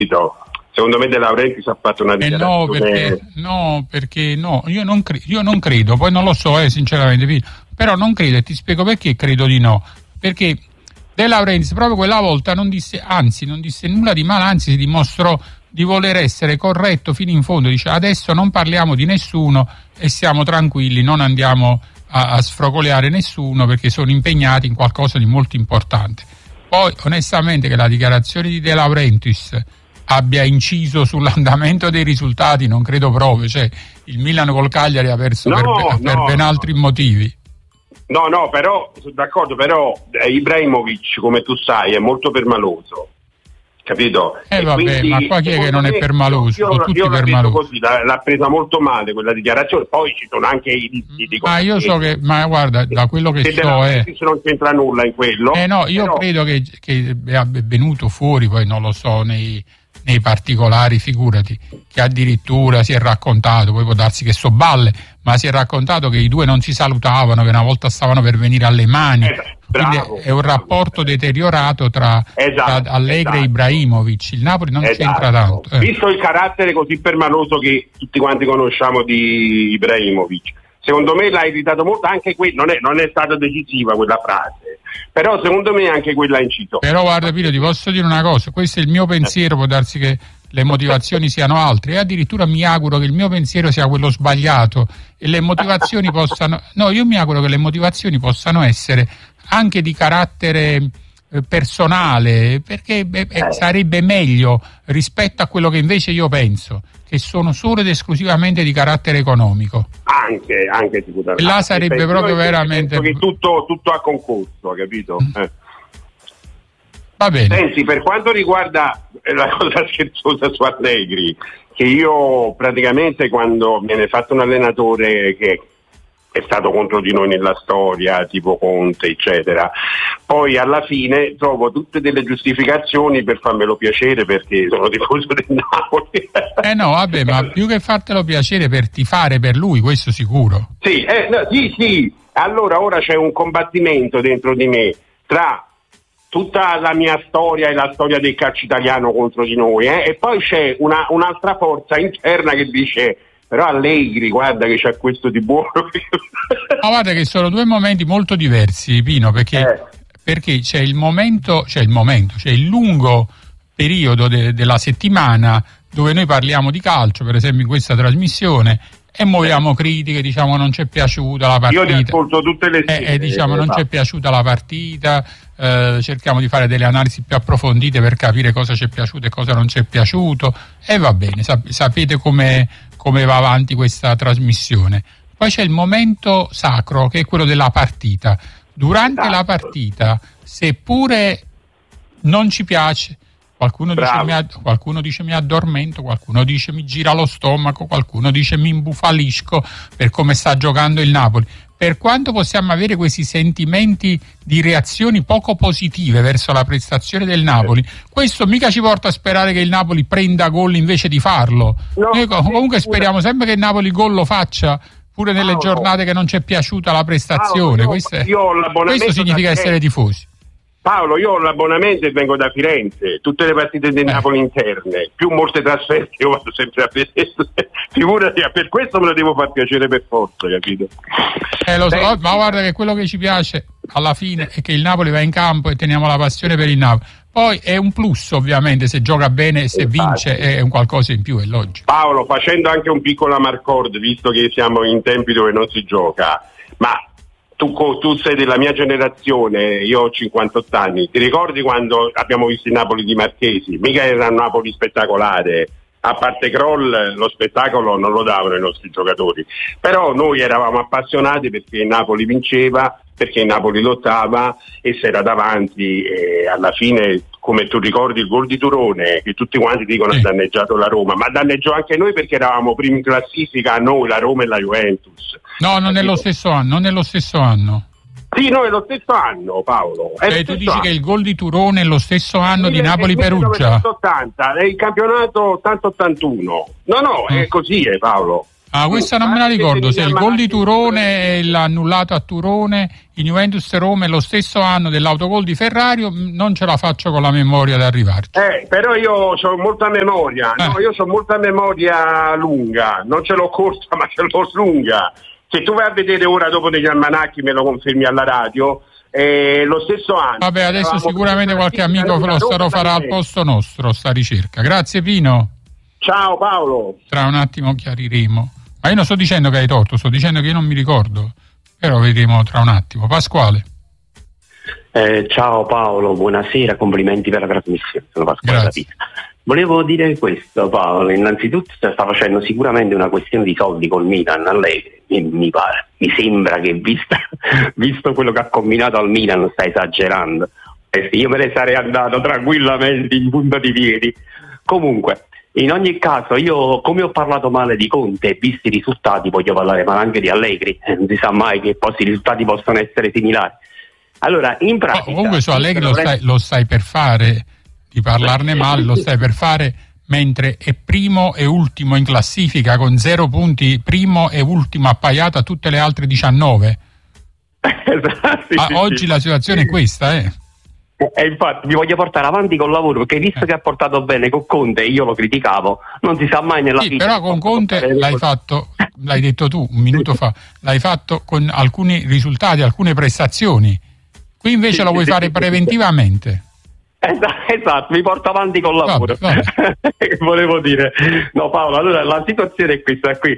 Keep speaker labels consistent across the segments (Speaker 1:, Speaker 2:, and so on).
Speaker 1: Secondo me De Laurentiis ha fatto una dichiarazione...
Speaker 2: perché io non credo, poi non lo so sinceramente, però non credo, e ti spiego perché credo di no, perché De Laurentiis proprio quella volta non disse nulla di male, anzi si dimostrò di voler essere corretto fino in fondo, dice adesso non parliamo di nessuno e siamo tranquilli, non andiamo a sfrocoliare nessuno perché sono impegnati in qualcosa di molto importante. Poi onestamente che la dichiarazione di De Laurentiis abbia inciso sull'andamento dei risultati non credo proprio, cioè il Milan col Cagliari ha perso per ben altri motivi.
Speaker 1: No, però sono d'accordo, però Ibrahimovic, come tu sai, è molto permaloso, capito?
Speaker 2: Vabbè, ma qua chi è che non è permaloso?
Speaker 1: Io l'ho detto così, l'ha presa molto male quella dichiarazione, poi ci sono anche i dischi.
Speaker 2: Ma io so che, ma guarda, da quello che so
Speaker 1: non c'entra nulla in quello.
Speaker 2: Io credo che è venuto fuori, poi non lo so, nei particolari, figurati, che addirittura si è raccontato, poi può darsi che so balle, ma si è raccontato che i due non si salutavano, che una volta stavano per venire alle mani, quindi è un rapporto deteriorato tra Allegri e Ibrahimovic. Il Napoli non c'entra tanto.
Speaker 1: Visto il carattere così permaloso che tutti quanti conosciamo di Ibrahimovic, secondo me l'ha irritato molto, anche non è stata decisiva quella frase, però secondo me anche quella ha inciso.
Speaker 2: Però guarda Pino, ti posso dire una cosa, questo è il mio pensiero, può darsi che le motivazioni siano altre, e addirittura mi auguro che il mio pensiero sia quello sbagliato e le motivazioni io mi auguro che le motivazioni possano essere anche di carattere personale, perché sarebbe meglio rispetto a quello che invece io penso, che sono solo ed esclusivamente di carattere economico.
Speaker 1: Anche sicuramente.
Speaker 2: Là sarebbe proprio veramente...
Speaker 1: Che tutto ha concorso, capito?
Speaker 2: Va bene.
Speaker 1: Senti, per quanto riguarda la cosa scherzosa su Allegri, che io praticamente quando viene fatto un allenatore che è stato contro di noi nella storia, tipo Conte, eccetera, poi alla fine trovo tutte delle giustificazioni per farmelo piacere perché sono tifoso del Napoli.
Speaker 2: No, vabbè, ma più che fartelo piacere, per tifare per lui, questo sicuro.
Speaker 1: Sì. Allora ora c'è un combattimento dentro di me tra tutta la mia storia e la storia del calcio italiano contro di noi, e poi c'è un'altra forza interna che dice però Allegri, guarda che c'è questo di buono.
Speaker 2: Ma guarda che sono due momenti molto diversi, Pino, perché c'è il lungo periodo della settimana dove noi parliamo di calcio, per esempio in questa trasmissione, e muoviamo critiche, diciamo non ci è piaciuta la partita.
Speaker 1: Io ti ascolto tutte le sere.
Speaker 2: Diciamo non ci è piaciuta la partita, cerchiamo di fare delle analisi più approfondite per capire cosa ci è piaciuto e cosa non ci è piaciuto, e va bene, sapete come va avanti questa trasmissione. Poi c'è il momento sacro, che è quello della partita. Durante la partita, seppure non ci piace, qualcuno dice mi addormento, qualcuno dice mi gira lo stomaco, qualcuno dice mi imbufalisco per come sta giocando il Napoli. Per quanto possiamo avere questi sentimenti di reazioni poco positive verso la prestazione del Napoli, questo mica ci porta a sperare che il Napoli prenda gol invece di farlo. Noi comunque speriamo sempre che il Napoli il gol lo faccia, pure nelle giornate che non ci è piaciuta la prestazione. Questo significa essere tifosi.
Speaker 1: Paolo, io ho l'abbonamento e vengo da Firenze, tutte le partite del Napoli interne, più molte trasferte, io vado sempre a vedere. Figurati, per questo me lo devo far piacere per forza, capito?
Speaker 2: Lo so, ma guarda che quello che ci piace alla fine è che il Napoli va in campo e teniamo la passione per il Napoli. Poi è un plus ovviamente, se gioca bene e se vince è un qualcosa in più, è logico.
Speaker 1: Paolo, facendo anche un piccolo amarcord, visto che siamo in tempi dove non si gioca, ma tu sei della mia generazione, io ho 58 anni, ti ricordi quando abbiamo visto il Napoli di Marchesi? Mica era un Napoli spettacolare, a parte Kroll lo spettacolo non lo davano i nostri giocatori, però noi eravamo appassionati perché il Napoli vinceva, perché il Napoli lottava e si era davanti, e alla fine, come tu ricordi, il gol di Turone, che tutti quanti dicono ha danneggiato la Roma, ma danneggiò anche noi perché eravamo primi in classifica, noi, la Roma e la Juventus.
Speaker 2: No, non è lo stesso anno.
Speaker 1: Sì, no, è lo stesso anno, Paolo.
Speaker 2: Tu dici che il gol di Turone è lo stesso anno di Napoli-Perugia?
Speaker 1: 1980, è il campionato 80-81. No, è così, Paolo.
Speaker 2: Questa non me la ricordo, se il gol di Turone e l'annullato a Turone in Juventus Roma è lo stesso anno dell'autogol di Ferrario, non ce la faccio con la memoria ad arrivarci.
Speaker 1: Però io ho molta memoria, no, io ho molta memoria lunga, non ce l'ho corta ma ce l'ho lunga. Se tu vai a vedere ora dopo degli almanacchi, me lo confermi alla radio, lo stesso anno.
Speaker 2: Vabbè, adesso sicuramente qualche amico lo farà al posto nostro, sta ricerca. Grazie Pino.
Speaker 1: Ciao Paolo.
Speaker 2: Tra un attimo chiariremo. Ma io non sto dicendo che hai torto, sto dicendo che io non mi ricordo. Però vedremo tra un attimo. Pasquale.
Speaker 3: Ciao Paolo, buonasera, complimenti per la trasmissione. Sono Pasquale da Pisa. Volevo dire questo, Paolo. Innanzitutto sta facendo sicuramente una questione di soldi col Milan Allegri, mi pare. Mi sembra che visto quello che ha combinato al Milan sta esagerando. Io me ne sarei andato tranquillamente in punta di piedi. Comunque, in ogni caso, io come ho parlato male di Conte e visti i risultati voglio parlare male anche di Allegri, non si sa mai che poi i risultati possono essere similari. Allora, in pratica...
Speaker 2: comunque su Allegri lo stai per fare, di parlarne male, lo stai per fare mentre è primo e ultimo in classifica con 0 punti, primo e ultimo appaiato a tutte le altre 19. Oggi la situazione è questa,
Speaker 3: E infatti mi voglio portare avanti col lavoro, perché visto che ha portato bene con Conte, io lo criticavo, non si sa mai nella vita.
Speaker 2: Però con Conte l'hai fatto, l'hai detto tu un minuto fa, l'hai fatto con alcuni risultati, alcune prestazioni. Qui invece lo vuoi fare preventivamente.
Speaker 3: Esatto, mi porto avanti col lavoro.
Speaker 2: Vabbè.
Speaker 3: Volevo dire, no Paolo, allora la situazione è questa qui.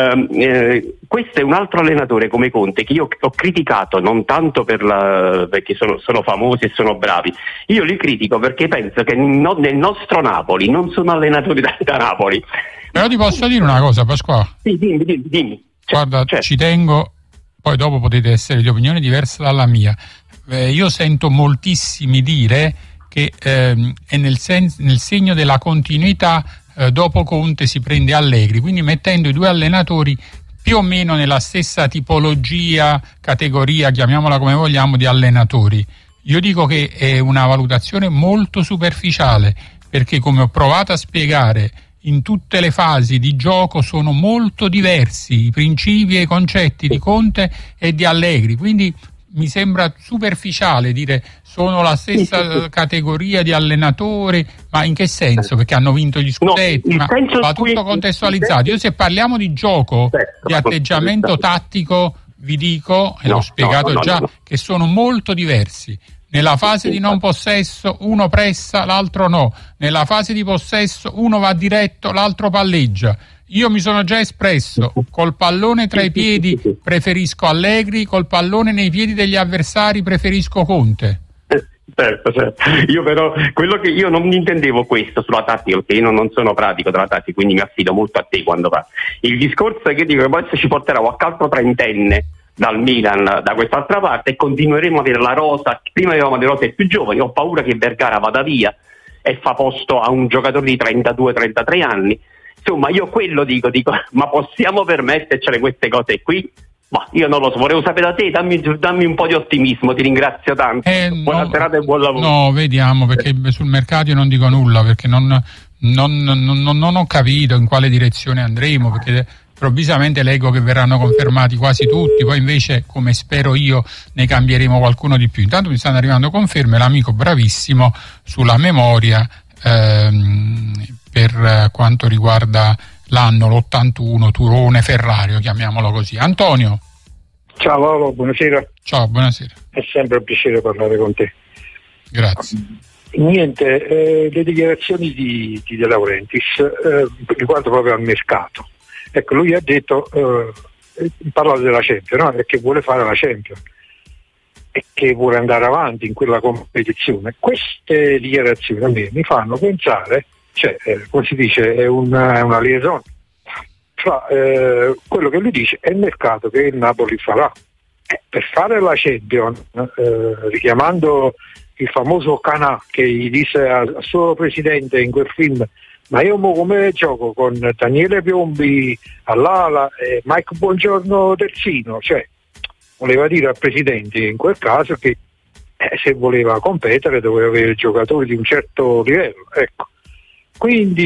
Speaker 3: Questo è un altro allenatore come Conte che io ho criticato non tanto perché sono famosi e sono bravi, io li critico perché penso che nel nostro Napoli non sono allenatori da Napoli.
Speaker 2: Però ti posso dire una cosa, Pasquale?
Speaker 3: Sì, dimmi.
Speaker 2: Guarda, ci tengo, poi dopo potete essere di opinione diversa dalla mia. Io sento moltissimi dire che è nel segno della continuità, dopo Conte si prende Allegri, quindi mettendo i due allenatori più o meno nella stessa tipologia, categoria, chiamiamola come vogliamo, di allenatori. Io dico che è una valutazione molto superficiale, perché come ho provato a spiegare, in tutte le fasi di gioco sono molto diversi i principi e i concetti di Conte e di Allegri, quindi mi sembra superficiale dire sono la stessa categoria di allenatori, ma in che senso? Perché hanno vinto gli scudetti, ma va tutto contestualizzato. Io se parliamo di gioco, di atteggiamento tattico, vi dico, e l'ho spiegato già, che sono molto diversi. Nella fase di non possesso uno pressa, l'altro no. Nella fase di possesso uno va diretto, l'altro palleggia. Io mi sono già espresso, col pallone tra i piedi preferisco Allegri, col pallone nei piedi degli avversari preferisco Conte.
Speaker 3: Certo. Io però, quello che io non intendevo questo sulla tattica, perché io non sono pratico della tattica, quindi mi affido molto a te quando va. Il discorso è che dico che poi se ci porterà qualche altro trentenne dal Milan da quest'altra parte e continueremo ad avere la rosa, prima avevamo delle rose più giovani, ho paura che Vergara vada via e fa posto a un giocatore di 32-33 anni. Insomma, io quello dico, ma possiamo permettercele queste cose qui? Ma io non lo so, volevo sapere da te, dammi un po' di ottimismo, ti ringrazio tanto. Buona serata e buon lavoro.
Speaker 2: No, vediamo, perché sul mercato io non dico nulla, perché non ho capito in quale direzione andremo, perché improvvisamente leggo che verranno confermati quasi tutti, poi invece, come spero io, ne cambieremo qualcuno di più. Intanto mi stanno arrivando conferme, l'amico bravissimo sulla memoria, per quanto riguarda l'anno, l'81, Turone Ferrario, chiamiamolo così. Antonio.
Speaker 4: Ciao Paolo, buonasera.
Speaker 2: Ciao, buonasera.
Speaker 4: È sempre un piacere parlare con te.
Speaker 2: Grazie.
Speaker 4: Niente, le dichiarazioni di De Laurentiis riguardo proprio al mercato. Ecco, lui ha detto, parla della Champions, no? Perché vuole fare la Champions e che vuole andare avanti in quella competizione. Queste dichiarazioni a me mi fanno pensare, come si dice, è una liaison fra quello che lui dice e il mercato che il Napoli farà. Per fare la Champions, richiamando il famoso Canà che gli disse al suo presidente in quel film: ma io come gioco con Daniele Piombi all'ala e Mike Buongiorno terzino, voleva dire al presidente in quel caso che se voleva competere doveva avere giocatori di un certo livello, ecco. Quindi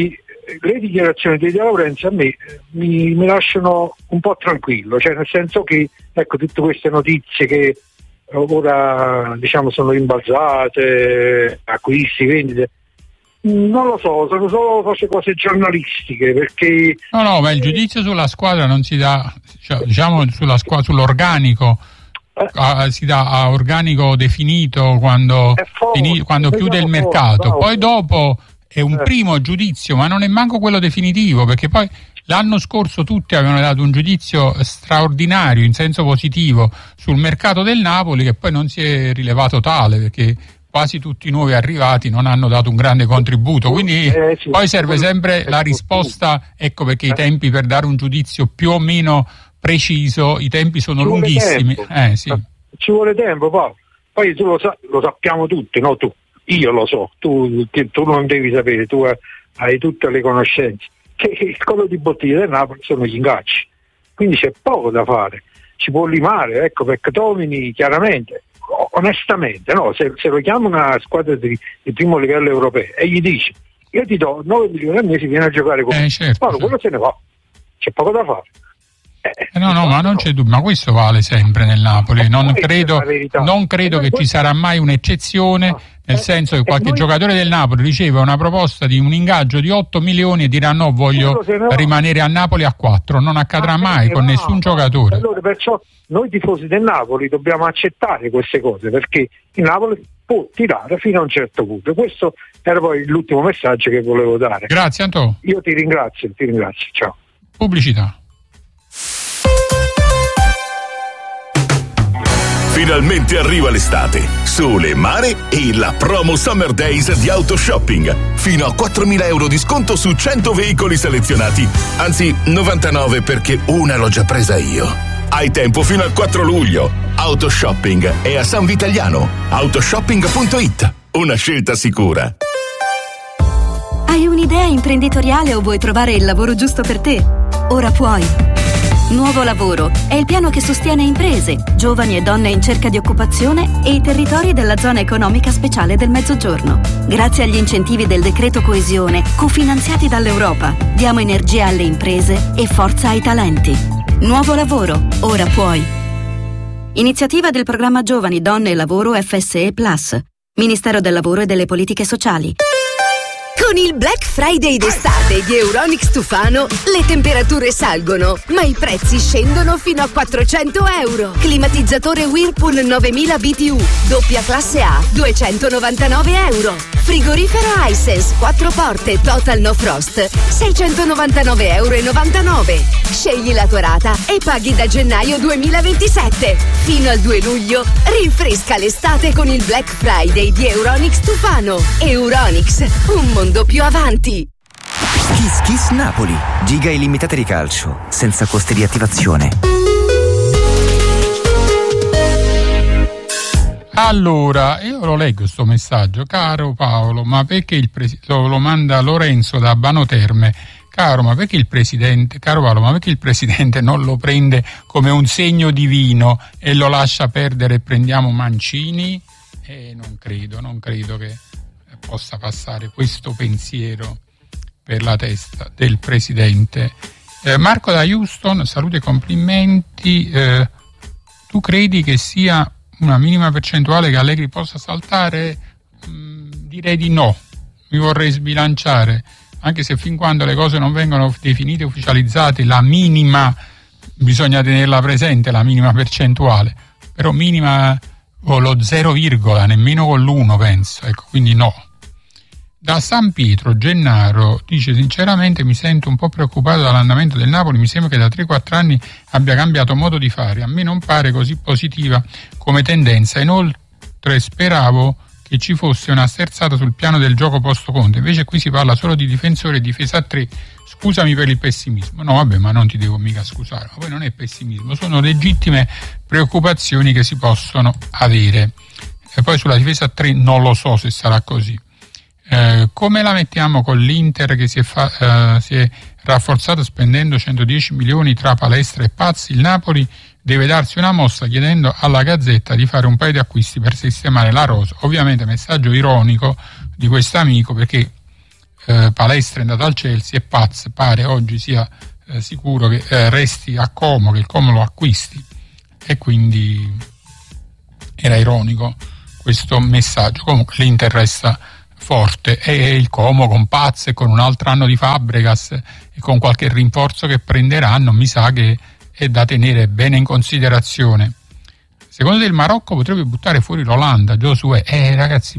Speaker 4: le dichiarazioni di De Laurentiis a me mi lasciano un po' tranquillo, cioè nel senso che ecco, tutte queste notizie che ora diciamo sono rimbalzate, acquisti, vendite, non lo so, sono solo cose giornalistiche, perché
Speaker 2: no, ma il giudizio sulla squadra non si dà, cioè, diciamo sull'organico, si dà a organico definito quando chiude il mercato, poi dopo è un primo giudizio, ma non è manco quello definitivo, perché poi l'anno scorso tutti avevano dato un giudizio straordinario in senso positivo sul mercato del Napoli, che poi non si è rilevato tale, perché quasi tutti i nuovi arrivati non hanno dato un grande contributo, quindi
Speaker 4: sì,
Speaker 2: poi serve sempre la risposta, ecco perché i tempi per dare un giudizio più o meno preciso, i tempi sono lunghissimi. Sì.
Speaker 4: Ci vuole tempo, poi tu lo sappiamo tutti, no? Io lo so, tu non devi sapere, tu hai tutte le conoscenze, che il collo di bottiglia del Napoli sono gli ingaggi, quindi c'è poco da fare, ci può limare, ecco, perché Tomini chiaramente, onestamente, no, se lo chiama una squadra di primo livello europeo e gli dice io ti do 9 milioni al mese, vieni a giocare con me,
Speaker 2: certo.
Speaker 4: Quello se ne va, c'è poco da fare.
Speaker 2: No, ma non c'è dubbio, ma questo vale sempre nel Napoli, non credo che ci sarà mai un'eccezione, nel senso che qualche giocatore del Napoli riceve una proposta di un ingaggio di 8 milioni e dirà no, voglio rimanere a Napoli a 4, non accadrà mai con nessun giocatore.
Speaker 4: Allora, perciò noi tifosi del Napoli dobbiamo accettare queste cose, perché il Napoli può tirare fino a un certo punto. Questo era poi l'ultimo messaggio che volevo dare.
Speaker 2: Grazie Antonio.
Speaker 4: Io ti ringrazio, ciao.
Speaker 2: Pubblicità.
Speaker 5: Finalmente arriva l'estate, sole, mare e la promo Summer Days di Autoshopping. Fino a 4.000 euro di sconto su 100 veicoli selezionati. Anzi, 99 perché una l'ho già presa io. Hai tempo fino al 4 luglio. Autoshopping è a San Vitaliano. Autoshopping.it. Una scelta sicura.
Speaker 6: Hai un'idea imprenditoriale o vuoi trovare il lavoro giusto per te? Ora puoi. Nuovo Lavoro è il piano che sostiene imprese, giovani e donne in cerca di occupazione e i territori della zona economica speciale del Mezzogiorno. Grazie agli incentivi del decreto coesione, cofinanziati dall'Europa, diamo energia alle imprese e forza ai talenti. Nuovo Lavoro, ora puoi. Iniziativa del programma Giovani, Donne e Lavoro FSE Plus, Ministero del Lavoro e delle Politiche Sociali.
Speaker 7: Con il Black Friday d'estate di Euronics Tufano le temperature salgono, ma i prezzi scendono fino a 400 euro. Climatizzatore Whirlpool 9000 BTU, doppia classe A, 299 euro. Frigorifero Hisense 4 porte Total No Frost, 699,99 euro. Scegli la tua rata e paghi da gennaio 2027. Fino al 2 luglio rinfresca l'estate con il Black Friday di Euronics Tufano. Euronics, un mondo più avanti.
Speaker 8: Kiss Kiss Napoli, giga illimitate di calcio, senza costi di attivazione.
Speaker 2: Allora, io lo leggo sto messaggio, caro Paolo, ma perché lo manda Lorenzo da Bano Terme. Caro Paolo, ma perché il presidente non lo prende come un segno divino e lo lascia perdere e prendiamo Mancini? Non credo che possa passare questo pensiero per la testa del presidente. Marco da Houston, salute e complimenti. Tu credi che sia una minima percentuale che Allegri possa saltare? Direi di no, mi vorrei sbilanciare, anche se fin quando le cose non vengono definite, ufficializzate, la minima bisogna tenerla presente, la minima percentuale, però minima o lo 0, nemmeno con l'1 penso, ecco, quindi no. Da San Pietro Gennaro dice: sinceramente mi sento un po' preoccupato dall'andamento del Napoli, mi sembra che da 3-4 anni abbia cambiato modo di fare, a me non pare così positiva come tendenza, inoltre speravo che ci fosse una sterzata sul piano del gioco post Conte, invece qui si parla solo di difensore e difesa a 3, scusami per il pessimismo. No vabbè, ma non ti devo mica scusare, ma poi non è pessimismo, sono legittime preoccupazioni che si possono avere, e poi sulla difesa a 3 non lo so se sarà così. Come la mettiamo con l'Inter che si è rafforzato spendendo 110 milioni tra palestra e pazzi? Il Napoli deve darsi una mossa chiedendo alla Gazzetta di fare un paio di acquisti per sistemare la rosa. Ovviamente messaggio ironico di quest'amico, perché Palestra è andato al Chelsea e Paz pare oggi sia sicuro che resti a Como, che il Como lo acquisti, e quindi era ironico questo messaggio. Comunque l'Inter resta forte, e il Como con Paz e con un altro anno di Fabregas e con qualche rinforzo che prenderanno, mi sa che è da tenere bene in considerazione. Secondo te il Marocco potrebbe buttare fuori l'Olanda, Giosuè? Ragazzi,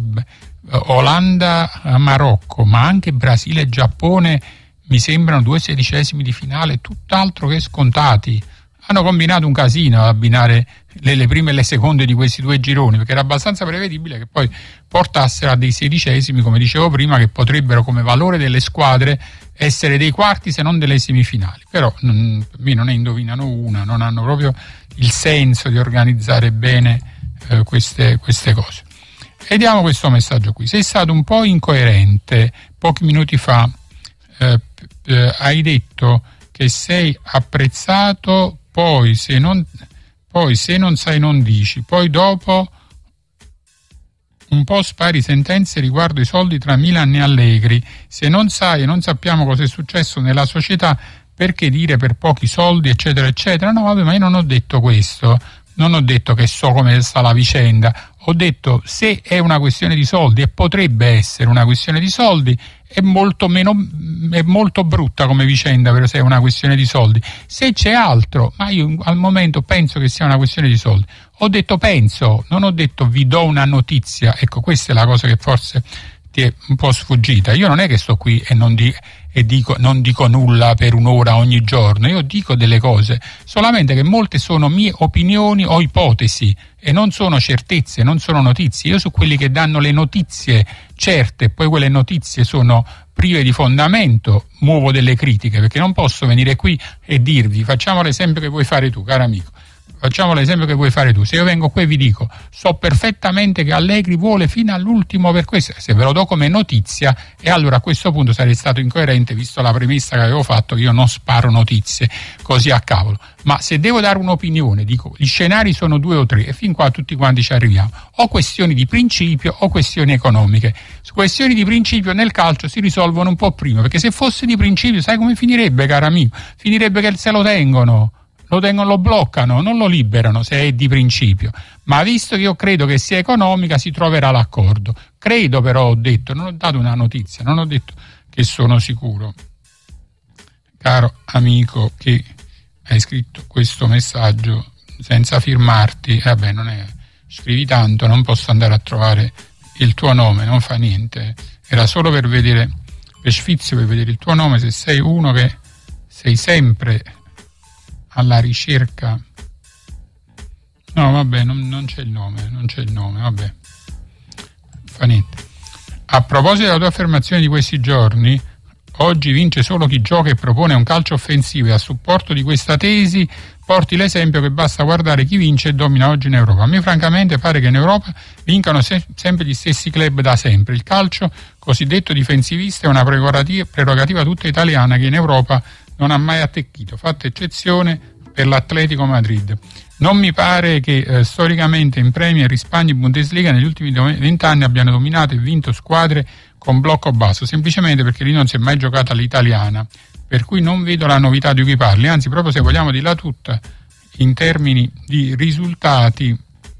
Speaker 2: Olanda-Marocco, ma anche Brasile e Giappone mi sembrano 2 sedicesimi di finale, tutt'altro che scontati. Hanno combinato un casino ad abbinare le prime e le seconde di questi 2 gironi, perché era abbastanza prevedibile che poi portassero a dei sedicesimi, come dicevo prima, che potrebbero, come valore delle squadre, essere dei quarti se non delle semifinali. Però per me non ne indovinano una, non hanno proprio il senso di organizzare bene queste cose. Vediamo questo messaggio qui. Sei stato un po' incoerente pochi minuti fa, hai detto che sei apprezzato, poi se non sai non dici, poi dopo un po' spari sentenze riguardo i soldi tra Milan e Allegri. Se non sai e non sappiamo cosa è successo nella società, perché dire per pochi soldi, eccetera eccetera? No, vabbè, ma io non ho detto questo, non ho detto che so come sta la vicenda, ho detto se è una questione di soldi, e potrebbe essere una questione di soldi, è molto brutta come vicenda, però, se è una questione di soldi. Se c'è altro, ma io al momento penso che sia una questione di soldi. Ho detto penso, non ho detto vi do una notizia. Ecco, questa è la cosa che forse ti è un po' sfuggita. Io non è che sto qui e non dico nulla per un'ora ogni giorno, io dico delle cose, solamente che molte sono mie opinioni o ipotesi e non sono certezze, non sono notizie. Io su quelli che danno le notizie certe, poi quelle notizie sono prive di fondamento, muovo delle critiche, perché non posso venire qui e dirvi, facciamo l'esempio che vuoi fare tu, caro amico. Facciamo l'esempio che vuoi fare tu. Se io vengo qui e vi dico so perfettamente che Allegri vuole fino all'ultimo per questo, se ve lo do come notizia, e allora a questo punto sarei stato incoerente, visto la premessa che avevo fatto, io non sparo notizie così a cavolo. Ma se devo dare un'opinione, dico gli scenari sono 2 o 3 e fin qua tutti quanti ci arriviamo, o questioni di principio o questioni economiche. Su questioni di principio nel calcio si risolvono un po' prima, perché se fosse di principio sai come finirebbe, caro amico? Finirebbe che se lo tengono, lo bloccano, non lo liberano se è di principio. Ma visto che io credo che sia economica, si troverà l'accordo. Credo, però, ho detto, non ho dato una notizia, non ho detto che sono sicuro. Caro amico che hai scritto questo messaggio senza firmarti, vabbè, non è, scrivi tanto, non posso andare a trovare il tuo nome, non fa niente. Era solo per vedere, per sfizio, per vedere il tuo nome, se sei uno che sei sempre alla ricerca. No, vabbè, non c'è il nome, vabbè, fa niente. A proposito della tua affermazione di questi giorni, oggi vince solo chi gioca e propone un calcio offensivo, e a supporto di questa tesi porti l'esempio che basta guardare chi vince e domina oggi in Europa. A me francamente pare che in Europa vincano sempre gli stessi club da sempre. Il calcio cosiddetto difensivista è una prerogativa tutta italiana che in Europa non ha mai attecchito, fatta eccezione per l'Atletico Madrid. Non mi pare che storicamente in Premier, in Spagna e Bundesliga negli ultimi 20 anni abbiano dominato e vinto squadre con blocco basso, semplicemente perché lì non si è mai giocata l'italiana, per cui non vedo la novità di cui parli. Anzi, proprio se vogliamo dirla tutta in termini di risultati,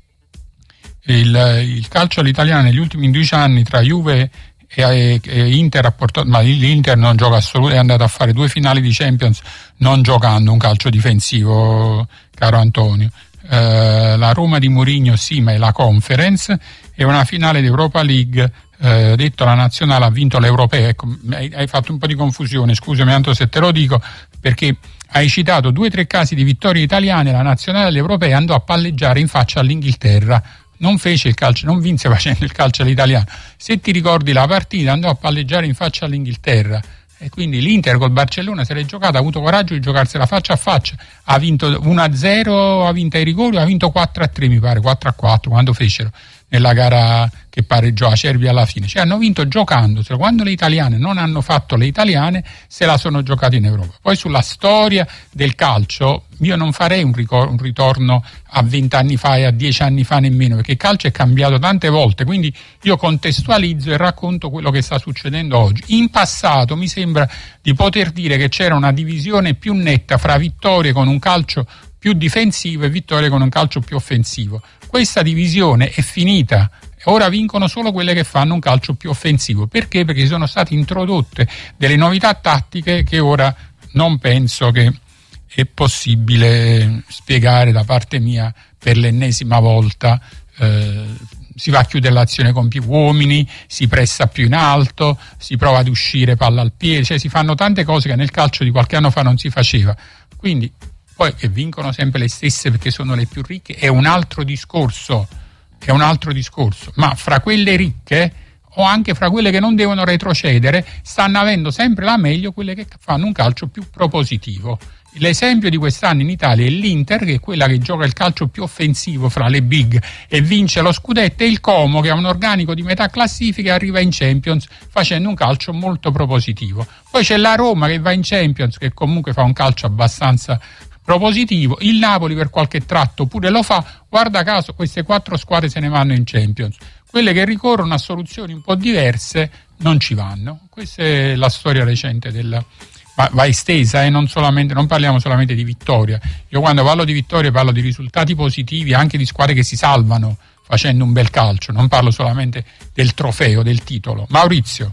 Speaker 2: il calcio all'italiana negli ultimi 12 anni tra Juve e Inter ha portato, ma l'Inter non gioca assolutamente, è andato a fare 2 finali di Champions non giocando un calcio difensivo, caro Antonio. La Roma di Mourinho sì, ma è la Conference, e una finale di Europa League, detto la nazionale ha vinto l'Europeo. Ecco, hai fatto un po' di confusione, scusami Anto se te lo dico, perché hai citato 2 o 3 casi di vittorie italiane, la nazionale all'Europeo andò a palleggiare in faccia all'Inghilterra. Non fece il calcio, non vinse facendo il calcio all'italiano. Se ti ricordi la partita, andò a palleggiare in faccia all'Inghilterra, e quindi l'Inter col Barcellona se l'è giocata, ha avuto coraggio di giocarsela faccia a faccia, ha vinto 1-0, ha vinto ai rigori, ha vinto 4-3 mi pare, 4-4 quando fecero. nella gara che pareggiò Acerbi alla fine, cioè hanno vinto giocandosela. Quando le italiane non hanno fatto le italiane, se la sono giocate in Europa. Poi sulla storia del calcio io non farei un ritorno a 20 anni fa e a 10 anni fa nemmeno, perché il calcio è cambiato tante volte, quindi io contestualizzo e racconto quello che sta succedendo oggi. In passato mi sembra di poter dire che c'era una divisione più netta fra vittorie con un calcio più difensivo e vittorie con un calcio più offensivo. Questa divisione è finita. Ora vincono solo quelle che fanno un calcio più offensivo. Perché? Perché sono state introdotte delle novità tattiche che ora non penso che è possibile spiegare da parte mia per l'ennesima volta. Si va a chiudere l'azione con più uomini, si pressa più in alto, si prova ad uscire palla al piede, cioè si fanno tante cose che nel calcio di qualche anno fa non si faceva. Quindi poi che vincono sempre le stesse perché sono le più ricche è un altro discorso, ma fra quelle ricche o anche fra quelle che non devono retrocedere stanno avendo sempre la meglio quelle che fanno un calcio più propositivo. L'esempio di quest'anno in Italia è l'Inter, che è quella che gioca il calcio più offensivo fra le big e vince lo scudetto, e il Como, che ha un organico di metà classifica e arriva in Champions facendo un calcio molto propositivo. Poi c'è la Roma che va in Champions, che comunque fa un calcio abbastanza propositivo, il Napoli per qualche tratto pure lo fa. Guarda caso queste 4 squadre se ne vanno in Champions, quelle che ricorrono a soluzioni un po' diverse non ci vanno. Questa è la storia recente va estesa e non parliamo solamente di vittoria. Io quando parlo di vittoria parlo di risultati positivi anche di squadre che si salvano facendo un bel calcio, non parlo solamente del trofeo, del titolo. Maurizio.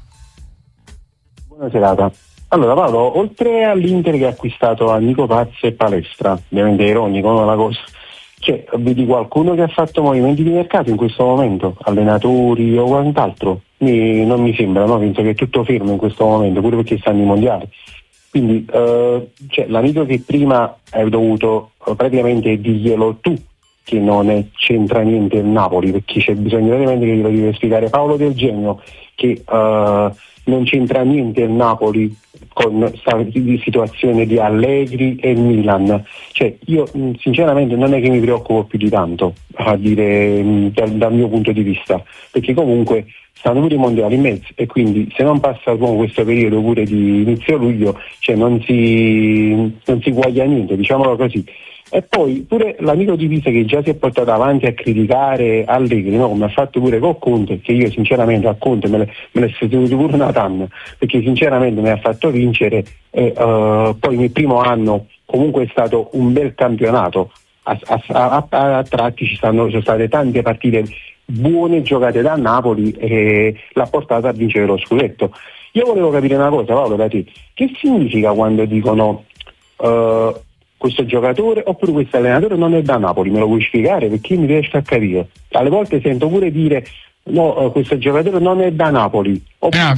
Speaker 9: Buona serata. Allora Paolo, oltre all'Inter che ha acquistato Nico Paz e Palestra, ovviamente è ironico, no, la cosa, cioè, vedi qualcuno che ha fatto movimenti di mercato in questo momento, allenatori o quant'altro? Non mi sembra, no? Penso che è tutto fermo in questo momento, pure perché stanno i mondiali. Quindi l'amico che prima hai dovuto praticamente dirglielo tu che non c'entra niente il Napoli, perché c'è bisogno veramente che glielo deve spiegare Paolo Del Genio che non c'entra niente il Napoli con questa situazione di Allegri e Milan. Cioè io sinceramente non è che mi preoccupo più di tanto, a dire dal mio punto di vista, perché comunque stanno pure i mondiali in mezzo e quindi se non passa questo periodo pure di inizio luglio, cioè non si guaglia niente, diciamolo così. E poi pure l'amico di Pisa che già si è portato avanti a criticare Allegri, no? Come ha fatto pure con Conte, che io sinceramente a Conte me l'è sostenuto pure una tanna, perché sinceramente mi ha fatto vincere e poi nel primo anno comunque è stato un bel campionato, a tratti sono state tante partite buone giocate da Napoli e l'ha portata a vincere lo scudetto. Io volevo capire una cosa, Paolo, da te, che significa quando dicono questo giocatore oppure questo allenatore non è da Napoli? Me lo vuoi spiegare? Perché mi riesco a capire. Alle volte sento pure dire no, questo giocatore non è da Napoli.
Speaker 2: È una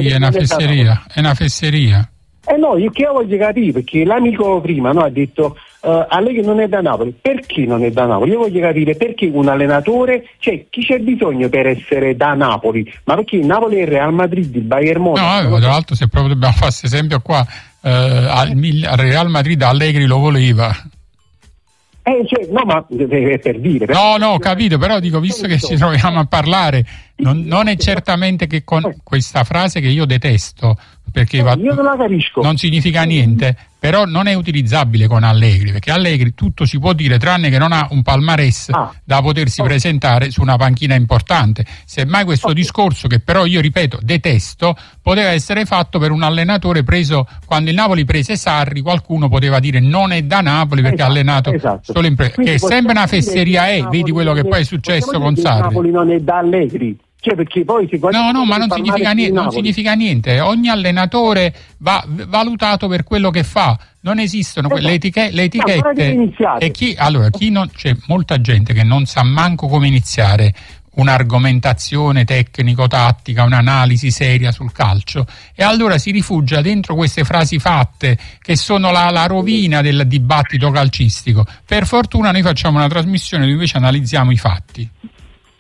Speaker 2: fesseria.
Speaker 9: No, io che voglio capire, perché l'amico prima ha detto Allegri non è da Napoli. Perché non è da Napoli? Io voglio capire perché un allenatore, cioè chi c'è bisogno per essere da Napoli? Ma perché il Napoli è il Real Madrid, il Bayern Monaco?
Speaker 2: No, tra l'altro se proprio dobbiamo fare questo esempio qua, al Real Madrid Allegri lo voleva.
Speaker 9: No, ma è per dire.
Speaker 2: No, ho capito, però dico, visto che ci troviamo a parlare, non è certamente che con questa frase che io detesto, perché
Speaker 9: io non la capisco.
Speaker 2: Non significa niente, però non è utilizzabile con Allegri, perché Allegri tutto si può dire tranne che non ha un palmarès da potersi presentare su una panchina importante. Semmai questo discorso, che però io ripeto detesto, poteva essere fatto per un allenatore preso quando il Napoli prese Sarri, qualcuno poteva dire non è da Napoli perché ha allenato solo in che è sempre una fesseria, vedi quello che poi è successo con Sarri.
Speaker 9: Napoli non è da Allegri. Cioè perché poi
Speaker 2: no, ma non significa niente. Ogni allenatore va valutato per quello che fa. Non esistono le etichette. E c'è molta gente che non sa manco come iniziare un'argomentazione tecnico-tattica, un'analisi seria sul calcio, e allora si rifugia dentro queste frasi fatte che sono la rovina del dibattito calcistico. Per fortuna noi facciamo una trasmissione dove invece analizziamo i fatti.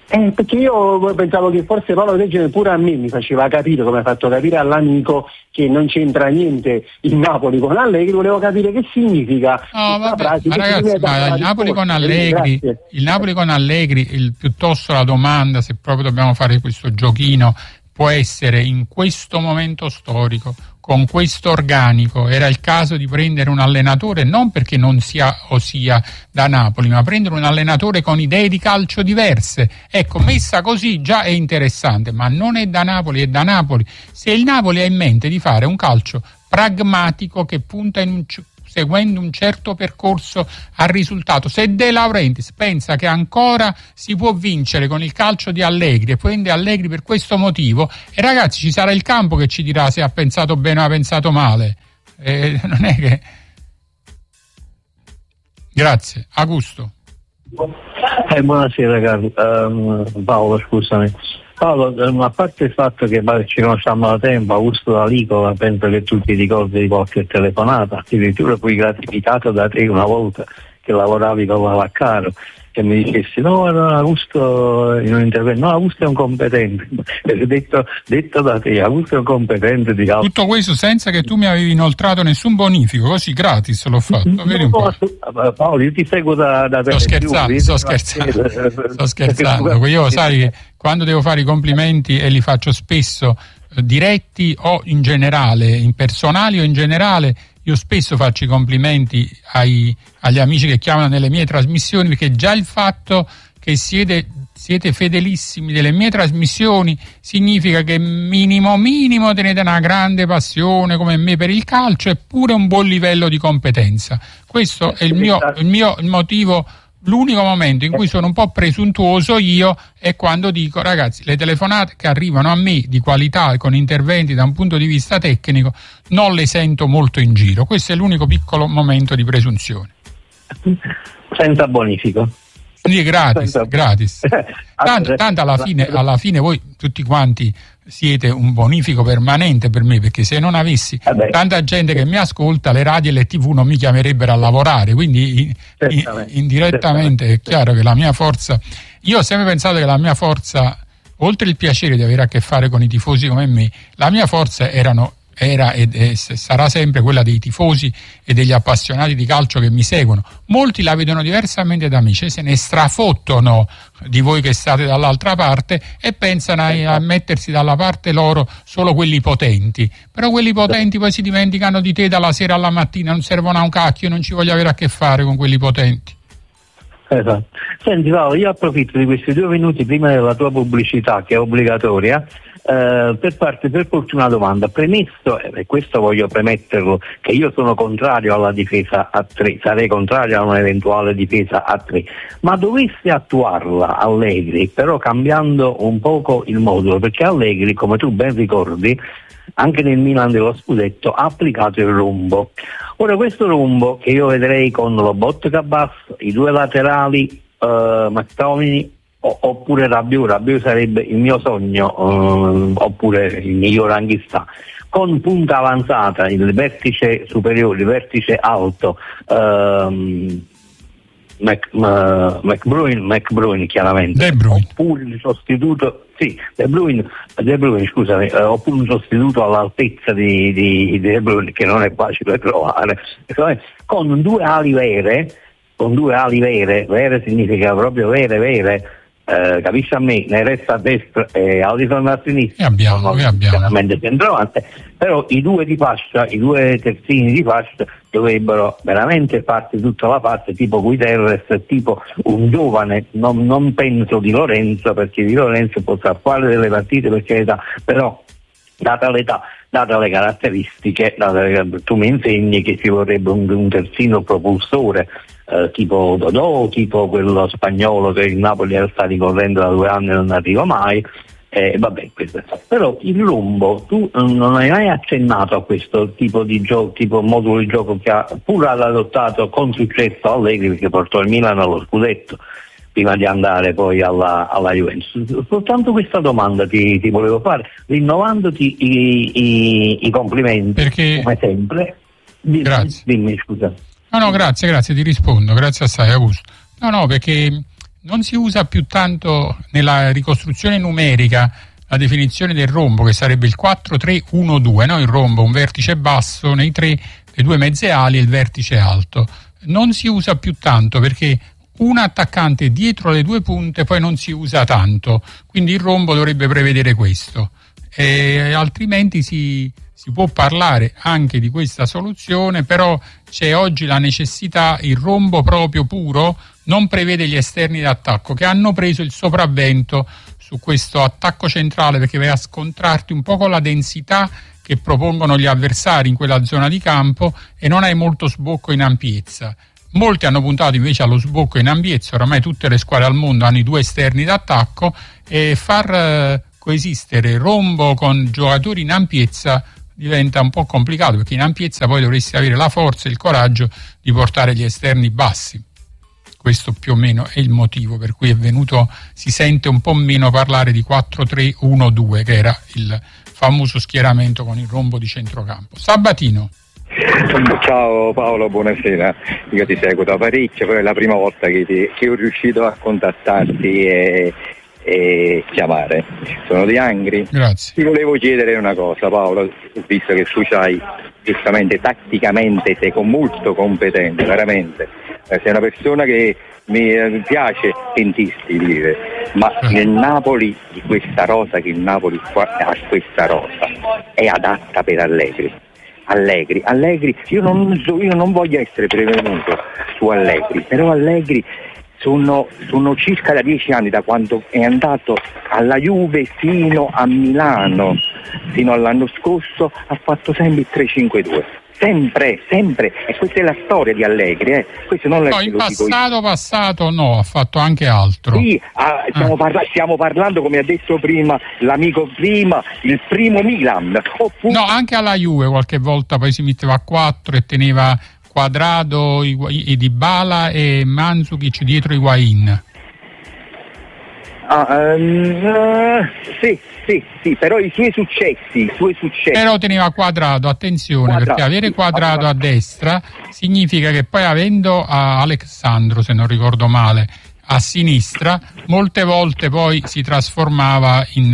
Speaker 9: Perché io pensavo che forse Paolo Reggiani pure a me mi faceva capire, come ha fatto capire all'amico, che non c'entra niente il Napoli con Allegri. Volevo capire che significa.
Speaker 2: No, vabbè, ma ragazzi, ma il Napoli con Allegri, piuttosto la domanda, se proprio dobbiamo fare questo giochino, può essere in questo momento storico, con questo organico, era il caso di prendere un allenatore non perché non sia da Napoli, ma prendere un allenatore con idee di calcio diverse. Ecco, messa così già è interessante, ma non è da Napoli, è da Napoli. Se il Napoli ha in mente di fare un calcio pragmatico che punta seguendo un certo percorso al risultato, se De Laurentiis pensa che ancora si può vincere con il calcio di Allegri e prende Allegri per questo motivo, e ragazzi, ci sarà il campo che ci dirà se ha pensato bene o ha pensato male. Non è che... Grazie. Augusto.
Speaker 10: Buonasera Paolo, scusami. Paolo, a parte il fatto che ci conosciamo da tempo, Augusto D'Alicola, penso che tu ti ricordi di qualche telefonata, addirittura fui gratificato da te una volta che lavoravi con la Vaccaro, che mi dicessi Augusto in un intervento, Augusto è un competente, detto da te, Augusto è un competente di calcio.
Speaker 2: Tutto questo senza che tu mi avevi inoltrato nessun bonifico, così gratis l'ho fatto. Vedi un po'.
Speaker 10: Paolo, io ti seguo da te.
Speaker 2: Sto scherzando. Io sai che quando devo fare i complimenti, e li faccio spesso diretti o in generale, in personali o in generale, io spesso faccio i complimenti agli amici che chiamano nelle mie trasmissioni, perché già il fatto che siete fedelissimi delle mie trasmissioni significa che minimo tenete una grande passione come me per il calcio e pure un buon livello di competenza. Questo è il motivo. L'unico momento in cui sono un po' presuntuoso io è quando dico, ragazzi, le telefonate che arrivano a me di qualità, con interventi da un punto di vista tecnico, non le sento molto in giro. Questo è l'unico piccolo momento di presunzione.
Speaker 10: Senza bonifico.
Speaker 2: Sì, gratis. Tanto alla fine voi tutti quanti siete un bonifico permanente per me, perché se non avessi tanta gente che mi ascolta, le radio e le TV non mi chiamerebbero a lavorare, quindi indirettamente è chiaro che la mia forza, io ho sempre pensato che la mia forza, oltre il piacere di avere a che fare con i tifosi come me, la mia forza era e sarà sempre quella dei tifosi e degli appassionati di calcio che mi seguono. Molti la vedono diversamente da me, se ne strafottono di voi che state dall'altra parte e pensano a mettersi dalla parte loro solo quelli potenti, però quelli potenti poi si dimenticano di te dalla sera alla mattina, non servono a un cacchio, non ci voglio avere a che fare con quelli potenti.
Speaker 10: Esatto. Senti Paolo, io approfitto di questi 2 minuti prima della tua pubblicità, che è obbligatoria, per porti una domanda. Premesso, e questo voglio premetterlo, che io sono contrario alla difesa a 3, sarei contrario a un'eventuale difesa a 3, ma dovesse attuarla Allegri, però cambiando un poco il modulo, perché Allegri, come tu ben ricordi, anche nel Milan dello scudetto ha applicato il rombo. Ora questo rombo, che io vedrei con Lobotka Bass, i 2 laterali, McTominay oppure Rabiot sarebbe il mio sogno, oppure il miglior anghista, con punta avanzata, il vertice superiore, il vertice alto, McBruyne chiaramente, oppure il sostituto, De Bruyne, scusami, oppure un sostituto all'altezza di De Bruyne, che non è facile trovare, con 2 ali vere, vere significa proprio vere, capisci a me, ne resta a destra e Alisson a sinistra,
Speaker 2: abbiamo
Speaker 10: chiaramente centravanti, però i 2 di fascia, i 2 terzini di fascia dovrebbero veramente farsi tutta la parte, tipo Guterres, tipo un giovane, non penso Di Lorenzo, perché Di Lorenzo potrà fare delle partite per carità, però data l'età, date le caratteristiche, tu mi insegni che ci vorrebbe un terzino propulsore, tipo Dodò, tipo quello spagnolo che il Napoli sta ricorrendo da 2 anni e non arriva mai, questo. Però il rombo, tu non hai mai accennato a questo tipo di gioco, tipo modulo di gioco che ha pure adottato con successo Allegri, perché portò il Milan allo scudetto prima di andare poi alla Juventus. Soltanto questa domanda ti volevo fare, rinnovandoti i complimenti, perché, come sempre.
Speaker 2: Grazie.
Speaker 10: Dimmi, scusa.
Speaker 2: No, grazie, ti rispondo, grazie assai Augusto. No, perché non si usa più tanto nella ricostruzione numerica la definizione del rombo, che sarebbe il 4-3-1-2, no? Il rombo, un vertice basso nei tre, le due mezze ali e il vertice alto. Non si usa più tanto perché un attaccante dietro le due punte poi non si usa tanto, quindi il rombo dovrebbe prevedere questo. Altrimenti si può parlare anche di questa soluzione, però c'è oggi la necessità, il rombo proprio puro non prevede gli esterni d'attacco che hanno preso il sopravvento su questo attacco centrale, perché vai a scontrarti un po' con la densità che propongono gli avversari in quella zona di campo e non hai molto sbocco in ampiezza. Molti hanno puntato invece allo sbocco in ampiezza, oramai tutte le squadre al mondo hanno i due esterni d'attacco, e far coesistere rombo con giocatori in ampiezza diventa un po' complicato, perché in ampiezza poi dovresti avere la forza e il coraggio di portare gli esterni bassi. Questo più o meno è il motivo per cui si sente un po' meno parlare di 4-3-1-2, che era il famoso schieramento con il rombo di centrocampo. Sabatino.
Speaker 11: Ciao Paolo, buonasera. Io ti seguo da parecchio, però è la prima volta che ho riuscito a contattarti e chiamare. Sono di Angri.
Speaker 2: Grazie.
Speaker 11: Ti volevo chiedere una cosa, Paolo, visto che tu c'hai giustamente tatticamente sei molto competente, veramente. Sei una persona che mi piace sentirti dire, ma nel Napoli di questa rosa, che il Napoli ha questa rosa, è adatta per Allegri. Io non voglio essere prevenuto su Allegri, però Allegri sono circa da 10 anni, da quando è andato alla Juve fino a Milano, fino all'anno scorso, ha fatto sempre il 3-5-2. Sempre, e questa è la storia di Allegri, Questo non
Speaker 2: no, in passato no, ha fatto anche altro.
Speaker 11: Sì, stiamo parlando, come ha detto prima l'amico prima, il primo Milan.
Speaker 2: No, anche alla Juve qualche volta poi si metteva a 4 e teneva Quadrado, Dybala e Mandzukic dietro Higuain. Sì, però i suoi successi. Però teneva Quadrado, attenzione, perché avere Quadrado a destra significa che poi, avendo Alexandro, se non ricordo male, a sinistra, molte volte poi si trasformava in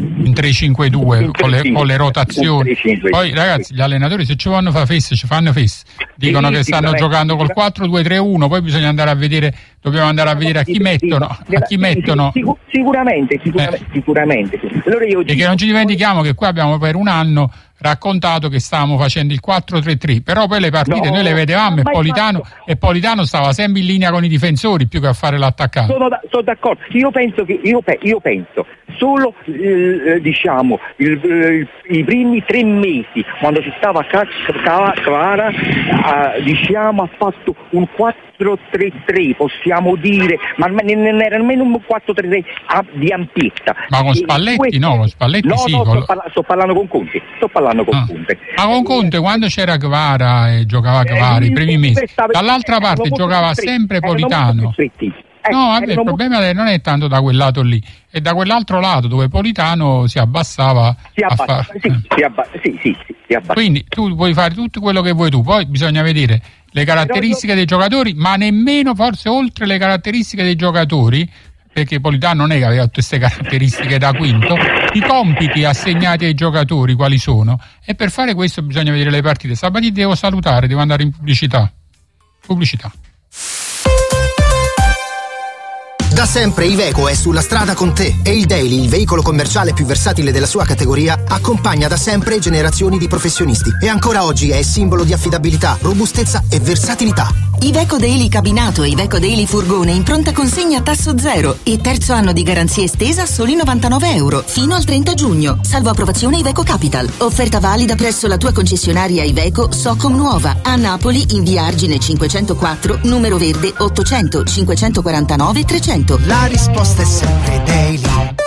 Speaker 2: 3-5-2 con le rotazioni. Poi ragazzi, gli allenatori, se ci vanno a fare feste, ci fanno feste, dicono che stanno giocando col 4-2-3-1, poi bisogna andare a vedere, dobbiamo andare a vedere a chi mettono. Sicuramente. Allora e che non ci dimentichiamo che qua abbiamo per un anno raccontato che stavamo facendo il 4-3-3, però poi le partite noi le vedevamo e Politano stava sempre in linea con i difensori più che a fare l'attaccante.
Speaker 11: Sono d'accordo. Io penso solo i primi 3 mesi, quando si stava Clara, ha fatto un 4-3-3, possiamo dire, ma non era nemmeno un 4-3-3 di ampiezza.
Speaker 2: Ma con Spalletti con Spalletti
Speaker 11: no,
Speaker 2: sì.
Speaker 11: Sto parlando con Conte.
Speaker 2: Ma con Conte, quando c'era Kvara e giocava Kvara i primi mesi, dall'altra parte giocava sempre Politano. No, vabbè, il problema non è tanto da quel lato lì, è da quell'altro lato dove Politano si abbassava. Quindi tu puoi fare tutto quello che vuoi tu, poi bisogna vedere le caratteristiche dei giocatori, ma nemmeno forse oltre le caratteristiche dei giocatori, perché Politano non è che aveva tutte queste caratteristiche da quinto, i compiti assegnati ai giocatori quali sono, e per fare questo bisogna vedere le partite. Sabato devo salutare, devo andare in pubblicità.
Speaker 12: Da sempre Iveco è sulla strada con te e il Daily, il veicolo commerciale più versatile della sua categoria, accompagna da sempre generazioni di professionisti e ancora oggi è simbolo di affidabilità, robustezza e versatilità.
Speaker 6: Iveco Daily cabinato e Iveco Daily furgone in pronta consegna a tasso zero e terzo anno di garanzia estesa a soli €99 fino al 30 giugno, salvo approvazione Iveco Capital. Offerta valida presso la tua concessionaria Iveco Socom Nuova a Napoli in via Argine 504, numero verde 800 549 300.
Speaker 12: La risposta è sempre Daily.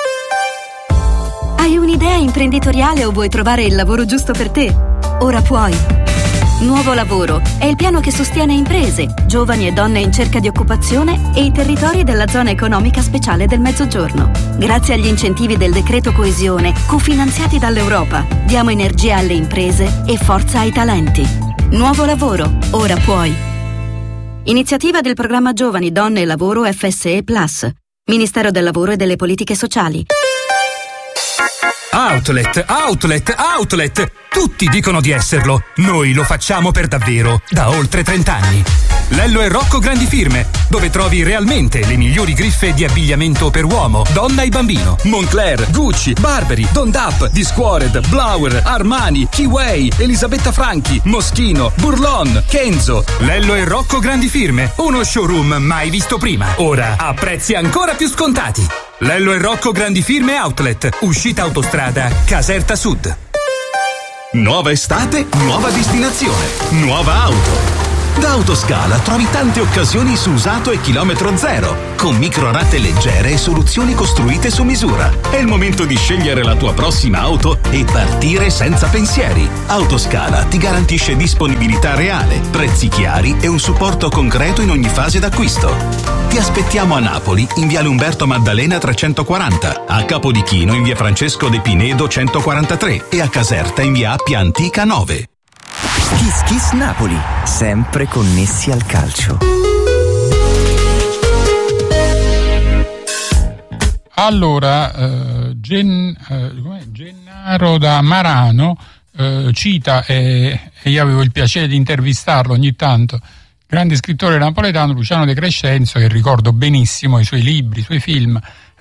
Speaker 6: Hai un'idea imprenditoriale o vuoi trovare il lavoro giusto per te? Ora puoi. Nuovo Lavoro è il piano che sostiene imprese, giovani e donne in cerca di occupazione e i territori della zona economica speciale del Mezzogiorno. Grazie agli incentivi del decreto coesione, cofinanziati dall'Europa, diamo energia alle imprese e forza ai talenti. Nuovo Lavoro, ora puoi. Iniziativa del programma Giovani, Donne e Lavoro FSE Plus. Ministero del Lavoro e delle Politiche Sociali.
Speaker 13: Outlet! Tutti dicono di esserlo. Noi lo facciamo per davvero, da oltre 30 anni. Lello e Rocco Grandi Firme, dove trovi realmente le migliori griffe di abbigliamento per uomo, donna e bambino. Moncler, Gucci, Burberry, Don Dap, Discovered, Blauer, Armani, Keyway, Elisabetta Franchi, Moschino, Burlon, Kenzo. Lello e Rocco Grandi Firme, uno showroom mai visto prima. Ora a prezzi ancora più scontati. Lello e Rocco Grandi Firme Outlet, uscita autostrada Caserta Sud.
Speaker 5: Nuova estate, nuova destinazione, nuova auto. Da Autoscala trovi tante occasioni su usato e chilometro zero, con microrate leggere e soluzioni costruite su misura. È il momento di scegliere la tua prossima auto e partire senza pensieri. Autoscala ti garantisce disponibilità reale, prezzi chiari e un supporto concreto in ogni fase d'acquisto. Ti aspettiamo a Napoli in viale Umberto Maddalena 340, a Capodichino in via Francesco De Pinedo 143 e a Caserta in via Appia Antica 9.
Speaker 8: Kiss Kiss Napoli, sempre connessi al calcio.
Speaker 2: Allora, Gennaro da Marano cita, e io avevo il piacere di intervistarlo ogni tanto, grande scrittore napoletano Luciano De Crescenzo, che ricordo benissimo, i suoi libri, i suoi film,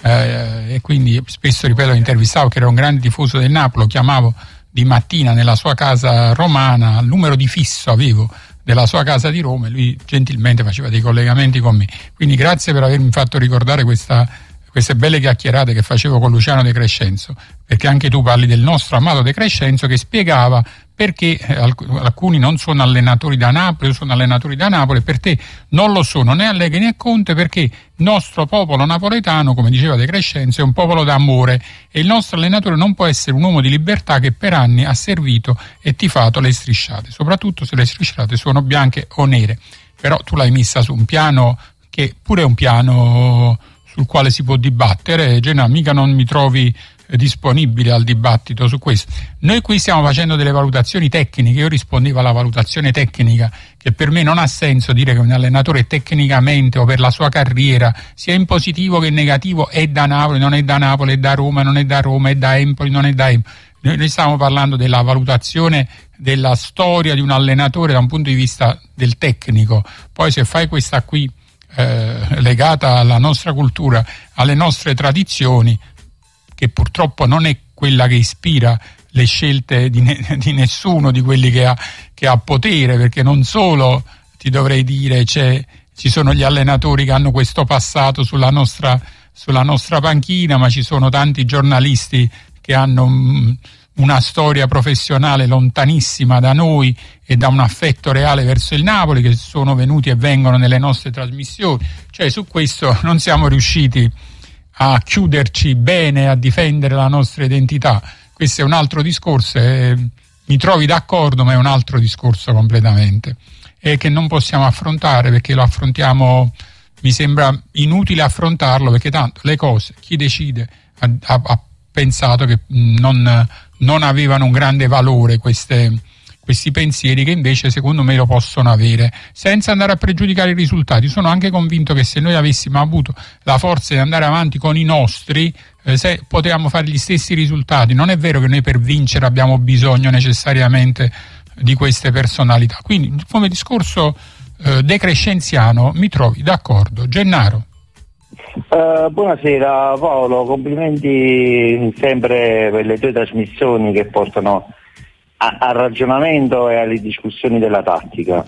Speaker 2: e quindi spesso, ripeto, lo intervistavo, che era un grande tifoso del Napoli, lo chiamavo di mattina nella sua casa romana, il numero di fisso avevo della sua casa di Roma, e lui gentilmente faceva dei collegamenti con me. Quindi grazie per avermi fatto ricordare queste belle chiacchierate che facevo con Luciano De Crescenzo, perché anche tu parli del nostro amato De Crescenzo, che spiegava perché alcuni non sono allenatori da Napoli, io sono allenatori da Napoli, e per te non lo sono né Allegri né Conte, perché il nostro popolo napoletano, come diceva De Crescenzo, è un popolo d'amore, e il nostro allenatore non può essere un uomo di libertà che per anni ha servito e tifato le strisciate, soprattutto se le strisciate sono bianche o nere. Però tu l'hai messa su un piano che pure è un piano sul quale si può dibattere. Gennaro, mica non mi trovi disponibile al dibattito su questo. Noi qui stiamo facendo delle valutazioni tecniche. Io rispondevo alla valutazione tecnica, che per me non ha senso dire che un allenatore tecnicamente o per la sua carriera, sia in positivo che in negativo, è da Napoli, non è da Napoli, è da Roma, non è da Roma, è da Empoli, non è da Empoli. Noi stiamo parlando della valutazione della storia di un allenatore da un punto di vista del tecnico. Poi se fai questa qui legata alla nostra cultura, alle nostre tradizioni, che purtroppo non è quella che ispira le scelte di nessuno di quelli che ha potere, perché non solo, ti dovrei dire, ci sono gli allenatori che hanno questo passato sulla nostra panchina, ma ci sono tanti giornalisti che hanno una storia professionale lontanissima da noi e da un affetto reale verso il Napoli, che sono venuti e vengono nelle nostre trasmissioni. Cioè, su questo non siamo riusciti a chiuderci bene, a difendere la nostra identità. Questo è un altro discorso, mi trovi d'accordo, ma è un altro discorso completamente, e che non possiamo affrontare, perché lo affrontiamo, mi sembra inutile affrontarlo, perché tanto le cose, chi decide ha pensato che non avevano un grande valore questi pensieri, che invece secondo me lo possono avere, senza andare a pregiudicare i risultati. Sono anche convinto che se noi avessimo avuto la forza di andare avanti con i nostri, se potevamo fare gli stessi risultati. Non è vero che noi per vincere abbiamo bisogno necessariamente di queste personalità. Quindi, come discorso decrescenziano, mi trovi d'accordo. Gennaro.
Speaker 10: Buonasera Paolo, complimenti sempre per le tue trasmissioni che portano al ragionamento e alle discussioni della tattica.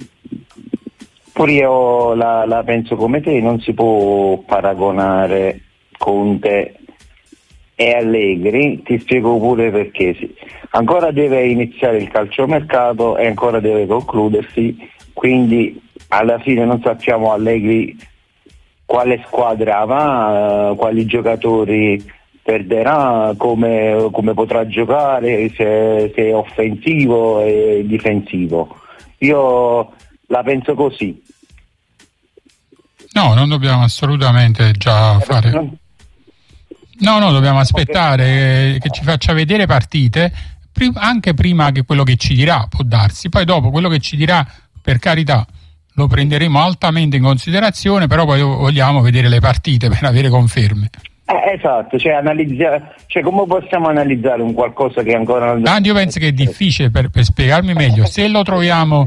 Speaker 10: Pure io la penso come te, non si può paragonare Conte e Allegri, ti spiego pure perché. Sì. Ancora deve iniziare il calciomercato e ancora deve concludersi, quindi alla fine non sappiamo Allegri quale squadra avrà, quali giocatori perderà, come potrà giocare, se è offensivo e difensivo. Io la penso così.
Speaker 2: No, non dobbiamo assolutamente già fare. No, dobbiamo aspettare che ci faccia vedere partite, anche prima che quello che ci dirà, può darsi. Poi dopo quello che ci dirà, per carità, lo prenderemo altamente in considerazione, però poi vogliamo vedere le partite per avere conferme.
Speaker 10: Esatto, cioè come possiamo analizzare un qualcosa che ancora non...
Speaker 2: Io penso che è difficile, per spiegarmi meglio, se lo troviamo